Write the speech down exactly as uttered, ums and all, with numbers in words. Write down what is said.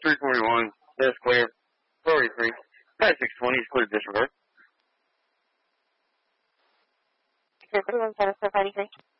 three forty-one, that's clear. forty-three, six twenty is clear disregard. three forty-one, seven four forty-three.